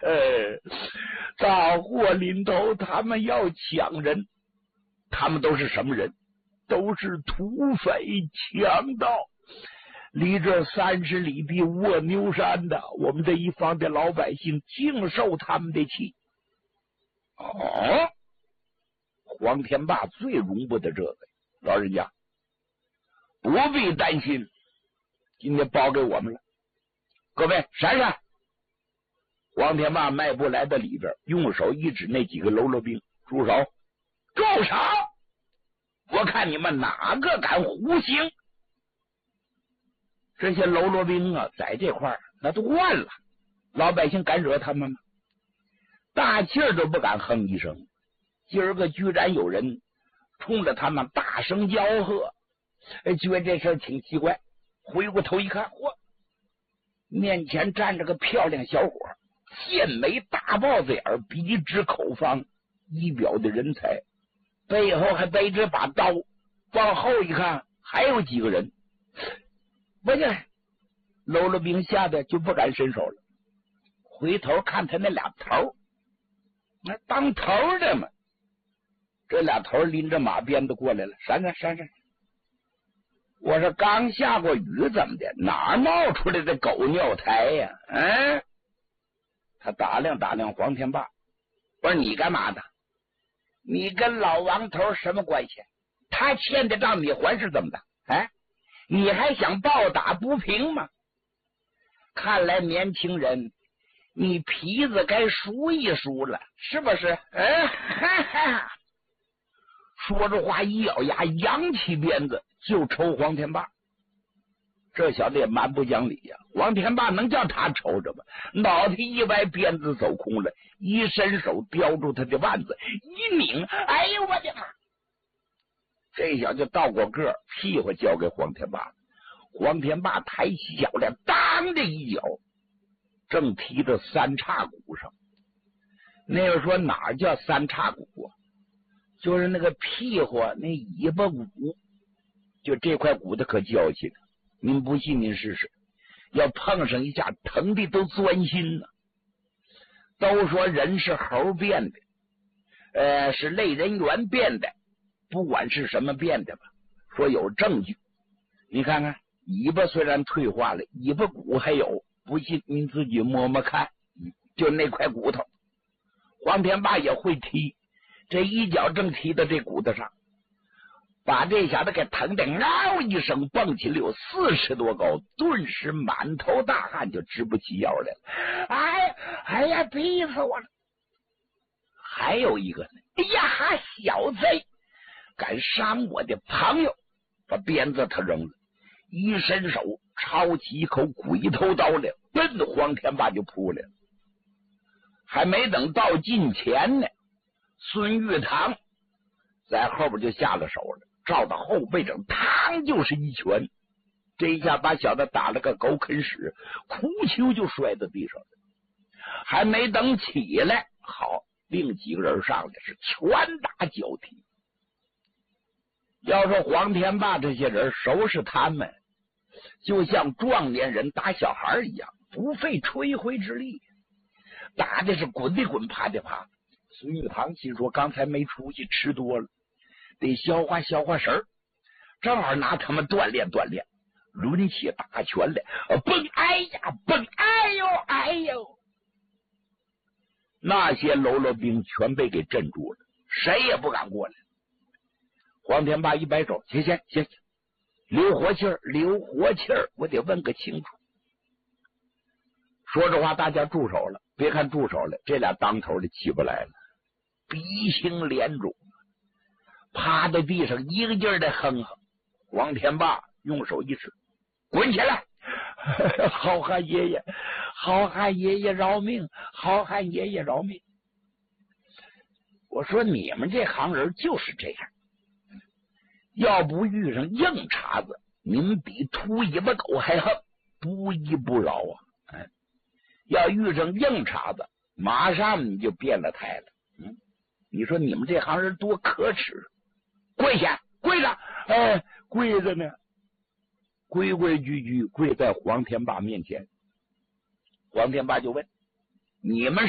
大祸临头，他们要抢人，他们都是什么人？都是土匪强盗，离这30里地卧牛山的，我们这一方的老百姓尽受他们的气。黄天霸最容不得这个，老人家不必担心，今天包给我们了。各位闪闪！黄天霸迈步来到里边，用手一指那几个喽啰兵，住手！住手！我看你们哪个敢胡行！这些喽啰兵啊，在这块那都惯了，老百姓敢惹他们吗？大气儿都不敢哼一声。今儿个居然有人冲着他们大声吆喝，觉得这事儿挺奇怪。回过头一看，嚯，面前站着个漂亮小伙，剑眉大豹子眼，笔直口方，仪表的人才，背后还背着把刀。往后一看，还有几个人。不是，喽啰兵吓得就不敢伸手了。回头看他那俩头，那当头的嘛，这俩头拎着马鞭子过来了。闪闪闪闪！我说刚下过雨，怎么的？哪儿冒出来的狗尿苔呀？他打量打量黄天霸，我说你干嘛的？你跟老王头什么关系？他欠的账你还是怎么的？你还想抱打不平吗？看来年轻人，你皮子该梳一梳了，是不是？说着话一咬牙，扬起鞭子就抽黄天霸。这小子也蛮不讲理呀！黄天霸能叫他抽着吗？脑袋一歪，鞭子走空了，一伸手叼住他的腕子，一拧，哎呦我的妈！这小子倒过个，屁股交给黄天霸。黄天霸抬起脚来，当的一脚，正踢到三叉骨上。那个说哪儿叫三叉骨啊？就是那个屁股那尾巴骨，就这块骨头可娇气了。您不信您试试，要碰上一下，疼的都钻心呢。都说人是猴变的，是类人猿变的，不管是什么变的吧，说有证据。你看看尾巴虽然退化了，尾巴骨还有，不信您自己摸摸看，就那块骨头。黄天霸也会踢，这一脚正踢到这骨头上，把这小子给疼的嗷一声蹦起了有40多高，顿时满头大汗，就直不起腰来了。哎呀，逼死我了！还有一个呢，哎呀，小贼，敢伤我的朋友！把鞭子他扔了，一伸手抄起一口鬼头刀来，奔着黄天霸就扑来了。还没等到近前呢，孙玉堂在后边就下了手了，照到后背上，嘡就是一拳。这一下把小子打了个狗啃屎，哭丘就摔到地上了。还没等起来，好，另几个人上来是拳打脚踢。要说黄天霸这些人收拾他们，就像壮年人打小孩一样，不费吹灰之力，打的是滚的滚，爬的爬。孙玉堂心说刚才没出息，吃多了，得消化消化神儿，正好拿他们锻炼锻炼，抡起大拳来，蹦，哎呀，蹦，哎呦，哎呦！那些喽啰兵全被给镇住了，谁也不敢过来。黄天霸一摆手，行，留活气儿，留活气儿，我得问个清楚。说着话，大家住手了。别看住手了，这俩当头的起不来了，鼻青脸肿，趴在地上一个劲儿的哼哼。黄天霸用手一指，滚起来！好汉爷爷，好汉爷爷饶命，好汉爷爷饶命！我说你们这行人就是这样，要不遇上硬茬子，你们比秃尾巴狗还横，不依不饶啊！要遇上硬茬子，马上你就变了态了。你说你们这行人多可耻！跪下，跪着，跪着呢，规规矩矩跪在黄天霸面前。黄天霸就问：你们